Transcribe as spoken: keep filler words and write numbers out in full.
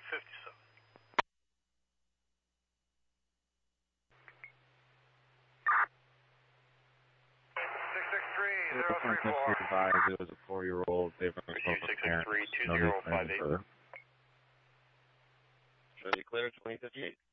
fifty-seven. six six three zero three four. It was a four-year-old. They've been close to parents. six six three two zero five eight. Should be clear twenty fifty-eight.